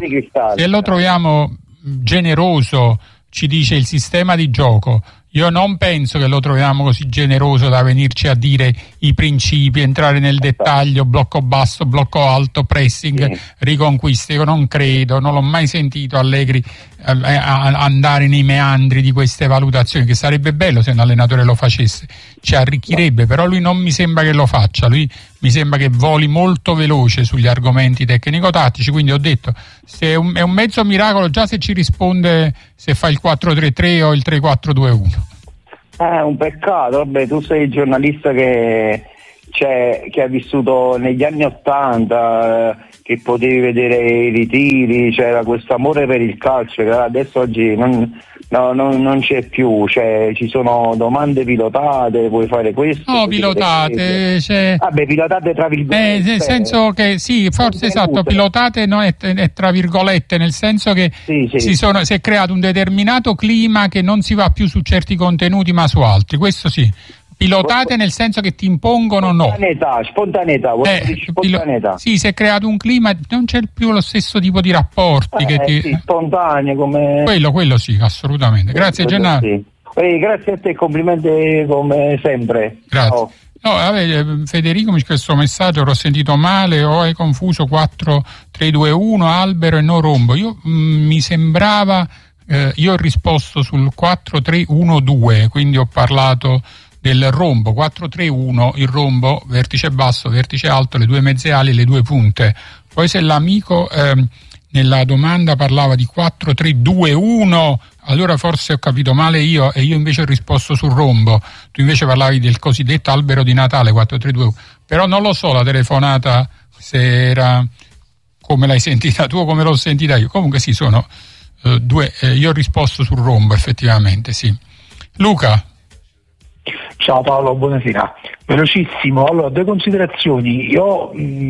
Speaker 2: generoso, ci dice il sistema di gioco. Io non penso che lo troviamo così generoso da venirci a dire i principi, entrare nel dettaglio, blocco basso, blocco alto, pressing, riconquiste. Io non credo, non l'ho mai sentito Allegri andare nei meandri di queste valutazioni, che sarebbe bello se un allenatore lo facesse, ci arricchirebbe, però lui non mi sembra che lo faccia, lui mi sembra che voli molto veloce sugli argomenti tecnico-tattici, quindi ho detto, se è un mezzo miracolo già se ci risponde se fa il 4-3-3 o il 3-4-2-1.
Speaker 10: Un peccato, vabbè, tu sei il giornalista che ha vissuto negli anni '80, che potevi vedere i ritiri, c'era questo amore per il calcio che adesso oggi non c'è più, cioè ci sono domande pilotate, puoi fare questo.
Speaker 2: No, pilotate,
Speaker 10: pilotate tra virgolette.
Speaker 2: Nel senso che sì, forse esatto, pilotate no, è tra virgolette, nel senso che si è creato un determinato clima che non si va più su certi contenuti ma su altri, questo sì. Pilotate nel senso che ti impongono
Speaker 10: spontaneità.
Speaker 2: Sì, si è creato un clima, non c'è più lo stesso tipo di rapporti
Speaker 10: spontaneo come...
Speaker 2: Quello sì, assolutamente. Grazie Gennaro.
Speaker 10: Sì. Grazie a te, complimenti come sempre.
Speaker 2: Grazie. Federico mi scrive questo messaggio, l'ho sentito male o hai confuso 4-3-2-1, albero e no rombo. Io mi sembrava, io ho risposto sul 4-3-1-2, quindi ho parlato del rombo 4-3-1, il rombo vertice basso, vertice alto, le due mezze ali e le due punte. Poi se l'amico nella domanda parlava di 4-3-2-1, allora forse ho capito male io e io invece ho risposto sul rombo. Tu invece parlavi del cosiddetto albero di Natale 4-3-2-1, però non lo so la telefonata se era come l'hai sentita tu o come l'ho sentita io. Comunque sì, sono due, io ho risposto sul rombo effettivamente, sì. Luca.
Speaker 14: Ciao Paolo, buonasera. Velocissimo, allora due considerazioni. Io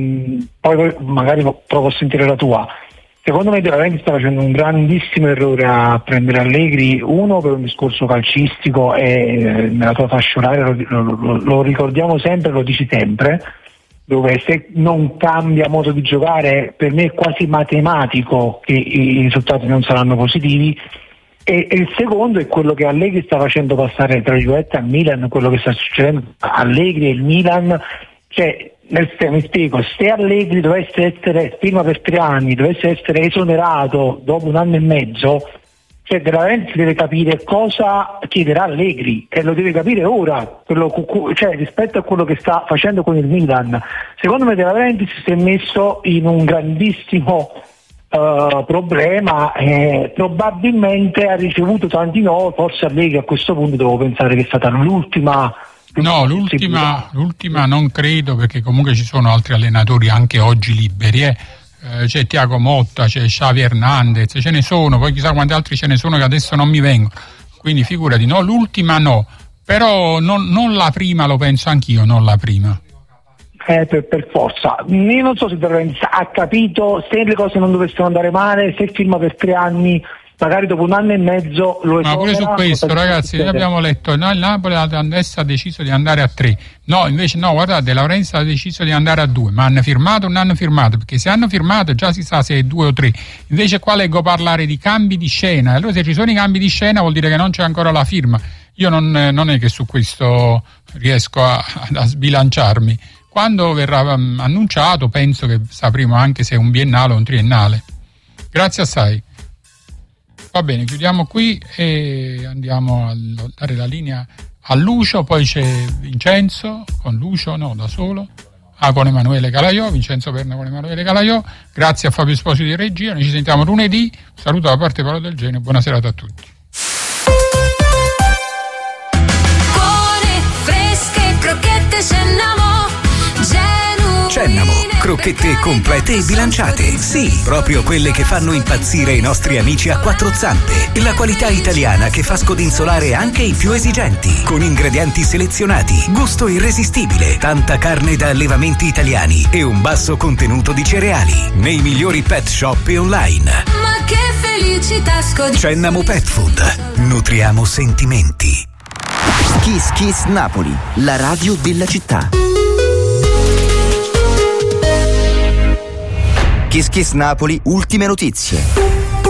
Speaker 14: poi magari provo a sentire la tua. Secondo me De Laurentiis sta facendo un grandissimo errore a prendere Allegri, uno per un discorso calcistico e nella tua fascia oraria lo ricordiamo sempre, lo dici sempre, dove se non cambia modo di giocare per me è quasi matematico che i risultati non saranno positivi. E il secondo è quello che Allegri sta facendo passare tra virgolette a Milan, quello che sta succedendo a Allegri e il Milan, cioè mi spiego, se Allegri dovesse essere firma per 3 anni, dovesse essere esonerato dopo 1 anno e mezzo, cioè De Laurentiis deve capire cosa chiederà Allegri e lo deve capire ora, cioè rispetto a quello che sta facendo con il Milan. Secondo me De Laurentiis si è messo in un grandissimo problema, probabilmente ha ricevuto tanti no, forse Allegri a questo punto devo pensare che è stata l'ultima non credo, perché comunque ci sono altri allenatori anche oggi liberi, c'è Thiago Motta, c'è Xavi Hernandez, ce ne sono, poi chissà quanti altri ce ne sono che adesso non mi vengono, quindi figurati, no, l'ultima no, però non la prima, lo penso anch'io, non la prima. Per forza. Io non so se ha capito, se le cose non dovessero andare male, se firma per 3 anni, magari dopo 1 anno e mezzo lo esonera.
Speaker 2: Ma pure su questo, ragazzi, noi abbiamo letto, no, il Napoli adesso ha deciso di andare a 3. No, invece no, guardate, De Laurentiis ha deciso di andare a 2, ma hanno firmato o non hanno firmato? Perché se hanno firmato già si sa se è 2 o 3. Invece qua leggo parlare di cambi di scena, allora se ci sono i cambi di scena vuol dire che non c'è ancora la firma. Io non è che su questo riesco a sbilanciarmi. Quando verrà annunciato penso che sapremo anche se è un biennale o un triennale. Grazie assai. Va bene, chiudiamo qui e andiamo a dare la linea a Lucio, poi c'è Vincenzo con Lucio, no, da solo, con Emanuele Calaiò, Vincenzo Perna con Emanuele Calaiò. Grazie a Fabio Esposito di regia, noi ci sentiamo lunedì. Saluto da parte Paolo Del Genio, buona serata a tutti.
Speaker 15: Buone, fresche, crocchette
Speaker 13: Cennamo, crocchette complete e bilanciate. Sì, proprio quelle che fanno impazzire i nostri amici a 4 zampe. La qualità italiana che fa scodinzolare anche i più esigenti. Con ingredienti selezionati, gusto irresistibile, tanta carne da allevamenti italiani e un basso contenuto di cereali. Nei migliori pet shop e online.
Speaker 15: Ma che felicità
Speaker 13: Cennamo Pet Food. Nutriamo sentimenti.
Speaker 8: Kiss Kiss Napoli, la radio della città. Kiss Kiss Napoli, ultime notizie.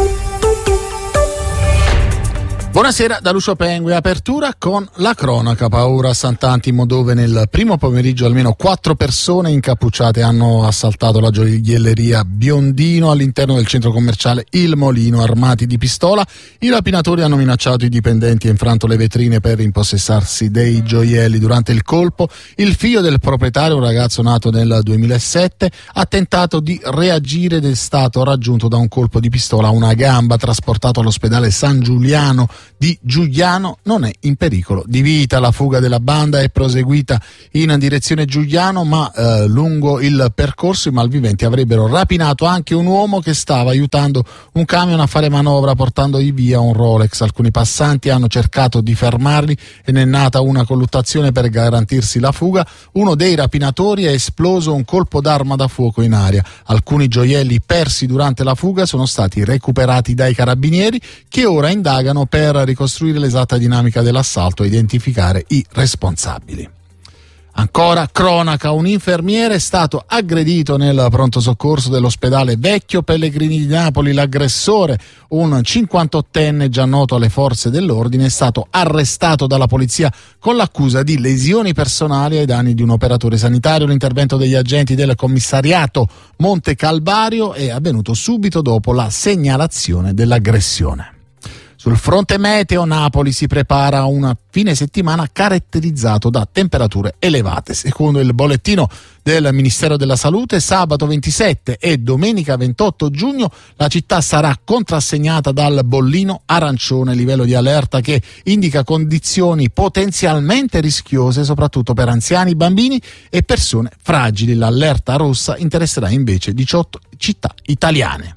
Speaker 16: Buonasera da Lucio Pengue, apertura con la cronaca. Paura a Sant'Antimo, dove nel primo pomeriggio almeno 4 persone incappucciate hanno assaltato la gioielleria Biondino all'interno del centro commerciale Il Molino. Armati di pistola, i rapinatori hanno minacciato i dipendenti e infranto le vetrine per impossessarsi dei gioielli. Durante il colpo, il figlio del proprietario, un ragazzo nato nel 2007, ha tentato di reagire ed è stato raggiunto da un colpo di pistola a una gamba. Trasportato all'ospedale San Giuliano di Giugliano, non è in pericolo di vita. La fuga della banda è proseguita in direzione Giugliano, ma lungo il percorso i malviventi avrebbero rapinato anche un uomo che stava aiutando un camion a fare manovra portandogli via un Rolex. Alcuni passanti hanno cercato di fermarli e ne è nata una colluttazione per garantirsi la fuga. Uno dei rapinatori ha esploso un colpo d'arma da fuoco in aria. Alcuni gioielli persi durante la fuga sono stati recuperati dai carabinieri, che ora indagano per ricostruire l'esatta dinamica dell'assalto e identificare i responsabili. Ancora cronaca, un infermiere è stato aggredito nel pronto soccorso dell'ospedale Vecchio Pellegrini di Napoli. L'aggressore, un 58enne già noto alle forze dell'ordine, è stato arrestato dalla polizia con l'accusa di lesioni personali ai danni di un operatore sanitario. L'intervento degli agenti del commissariato Monte Calvario è avvenuto subito dopo la segnalazione dell'aggressione. Sul fronte meteo, Napoli si prepara a un fine settimana caratterizzato da temperature elevate. Secondo il bollettino del Ministero della Salute, sabato 27 e domenica 28 giugno la città sarà contrassegnata dal bollino arancione, livello di allerta che indica condizioni potenzialmente rischiose soprattutto per anziani, bambini e persone fragili. L'allerta rossa interesserà invece 18 città italiane.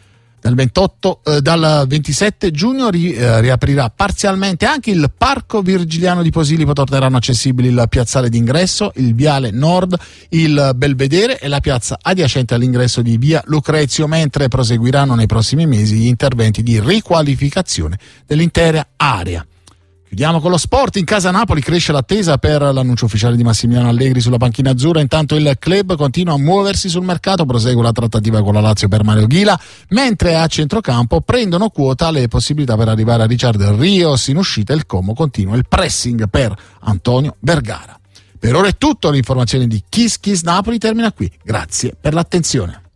Speaker 16: Dal 27 giugno riaprirà parzialmente anche il Parco Virgiliano di Posillipo. Torneranno accessibili il piazzale d'ingresso, il viale Nord, il Belvedere e la piazza adiacente all'ingresso di via Lucrezio, mentre proseguiranno nei prossimi mesi gli interventi di riqualificazione dell'intera area. Chiudiamo con lo sport. In casa Napoli cresce l'attesa per l'annuncio ufficiale di Massimiliano Allegri sulla panchina azzurra. Intanto il club continua a muoversi sul mercato, prosegue la trattativa con la Lazio per Mario Ghila, mentre a centrocampo prendono quota le possibilità per arrivare a Richard Rios. In uscita il Como continua il pressing per Antonio Vergara. Per ora è tutto, l'informazione di Kiss Kiss Napoli termina qui. Grazie per l'attenzione.